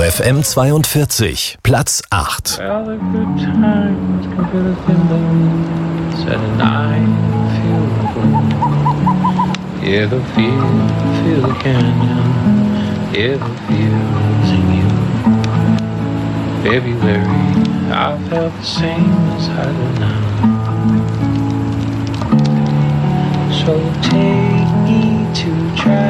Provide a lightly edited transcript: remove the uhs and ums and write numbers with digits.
FM 42, Platz 8. Well, the good times come to the windows and I feel the wind. Yeah, the feel the canyon. Yeah, the feel's in you. February, I felt the same as I do now. So take me to try.